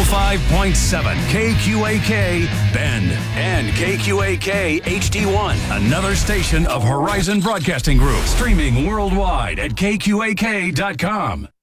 105.7 KQAK Bend and KQAK HD1, another station of Horizon Broadcasting Group, streaming worldwide at KQAK.com.